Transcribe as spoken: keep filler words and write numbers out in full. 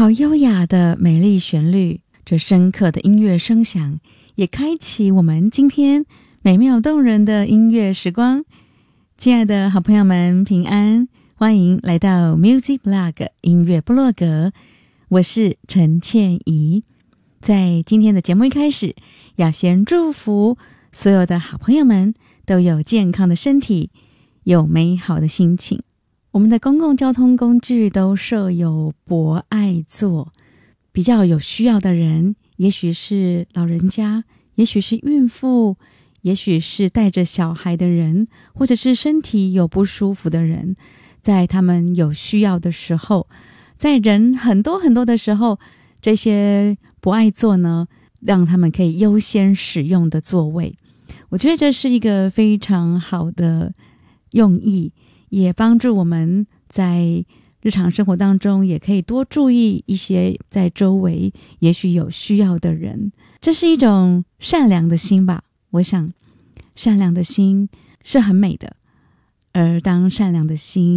好优雅的美丽旋律，这深刻的音乐声响，也开启我们今天美妙动人的音乐时光。亲爱的好朋友们，平安，欢迎来到 Music Blog 音乐部落格，我是陈倩怡。在今天的节目一开始，要先祝福所有的好朋友们都有健康的身体，有美好的心情。我们的公共交通工具都设有博爱座，比较有需要的人，也许是老人家，也许是孕妇，也许是带着小孩的人，或者是身体有不舒服的人，在他们有需要的时候，在人很多很多的时候，这些博爱座呢，让他们可以优先使用的座位。我觉得这是一个非常好的用意，也帮助我们在日常生活当中也可以多注意一些在周围也许有需要的人。这是一种善良的心吧，我想善良的心是很美的，而当善良的心